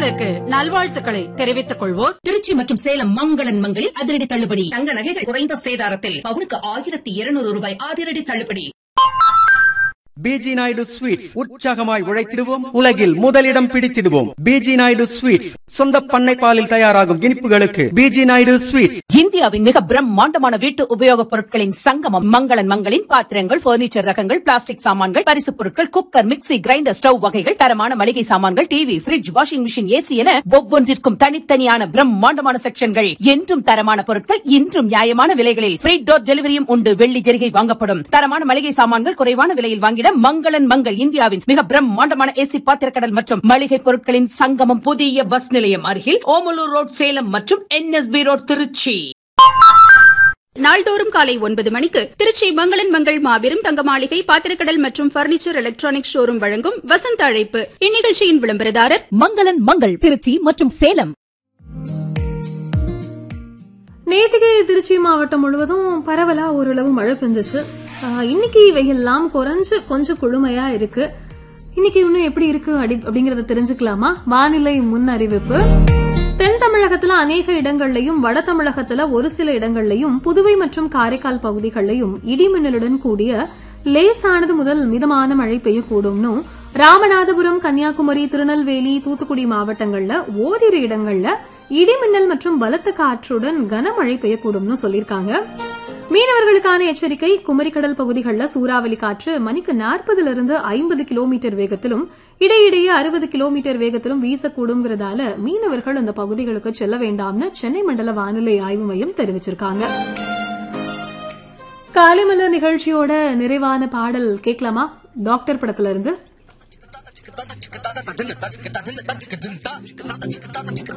நேயர்களுக்கு நல்வாழ்த்துக்களை தெரிவித்துக் கொள்வோர் திருச்சி மற்றும் சேலம் மங்களன் மங்களில் அதிரடி தள்ளுபடி. தங்க நகைகள் குறைந்த சேதாரத்தில் பவுனுக்கு 1200 ரூபாய் அதிரடி தள்ளுபடி. பிஜி நாயுடு ஸ்வீட்ஸ், உற்சாகமாய் உழைத்திடுவோம், உலகில் முதலிடம் பிடித்திடுவோம். பிஜி நாயுடு ஸ்வீட்ஸ், சொந்த பண்ணை பாலில் தயாராகும் இனிப்புகளுக்கு பிஜி நாயுடு ஸ்வீட்ஸ். இந்தியாவின் மிக பிரம்மாண்டமான வீட்டு உபயோகப் பொருட்களின் சங்கமம் மங்களன் மங்களின் பாத்திரங்கள், பர்னிச்சர் ரகங்கள், பிளாஸ்டிக் சாமான்கள், பரிசுப் பொருட்கள், குக்கர், மிக்ஸி, கிரைண்டர், ஸ்டவ் வகைகள், தரமான மளிகை சாமான்கள், TV, bridge, washing machine, AC என ஒவ்வொன்றிற்கும் தனித்தனியான பிரம்மாண்டமான செக்ஷன்கள். என்றும் தரமான பொருட்கள், இன்றும் நியாயமான விலைகளில் ஃப்ரீ டோர் டெலிவரியும் உண்டு. வெள்ளி ஜெரிகை வாங்கப்படும். தரமான மளிகை சாமான்கள் குறைவான விலையில் வாங்கிட மங்களன் மங்கள், இந்தியாவின் மிக பிரம்மாண்டமான ஏசி பாத்திரக்கடல் மற்றும் மளிகை பொருட்களின் சங்கமம். புதிய பஸ் நிலையம் அருகில் ஓமலூர் ரோட் சேலம் மற்றும் NSB ரோட் திருச்சி. நாள்தோறும் காலை 9 மணிக்கு திருச்சி மங்களன் மங்கள் மாபெரும் தங்க மாளிகை பாத்திரக்கடல் மற்றும் பர்னிச்சர் எலக்ட்ரானிக் ஷோரூம் வழங்கும் வசந்த அழைப்பு. இந்நிகழ்ச்சியின் விளம்பரதாரர் மங்களன் மங்கள், திருச்சி மற்றும் சேலம். நேத்திக்கு திருச்சி மாவட்டம் முழுவதும் பரவலா ஓரளவு மழை பெஞ்சிச்சு. இன்னைக்கு வெயில்லாம் குறைஞ்சு கொஞ்சம் குளுமையா இருக்கு. இன்னைக்கு இன்னும் எப்படி இருக்கு அப்படிங்கறத தெரிஞ்சுக்கலாமா? வானிலை முன் அறிவிப்பு. தென் தமிழகத்துல அநேக இடங்கள்லயும், வட தமிழகத்துல ஒரு சில இடங்கள்லயும், புதுவை மற்றும் காரைக்கால் பகுதிகளிலையும் இடிமின்னலுடன் கூடிய லேசானது முதல் மிதமான மழை பெய்யக்கூடும்னு ராமநாதபுரம், கன்னியாகுமரி, திருநெல்வேலி, தூத்துக்குடி மாவட்டங்கள்ல ஓரிரு இடங்கள்ல இடிமின்னல் மற்றும் பலத்த காற்றுடன் கனமழை பெய்யக்கூடும்னு சொல்லியிருக்காங்க. மீனவர்களுக்கான எச்சரிக்கை. குமரிக்கடல் பகுதிகளில் சூறாவளி காற்று மணிக்கு 40-50 கிலோமீட்டர் வேகத்திலும் இடையிடையே 60 கிலோமீட்டர் வேகத்திலும் வீசக்கூடும்ங்கிறதால மீனவர்கள் அந்த பகுதிகளுக்கு செல்ல வேண்டாம்னு சென்னை மண்டல வானிலை ஆய்வு மையம் தெரிவிச்சிருக்காங்க. காலைமலர் நிகழ்ச்சியோட நிறைவான பாடல் கேட்கலாமா? டாக்டர் படத்துல இருந்து.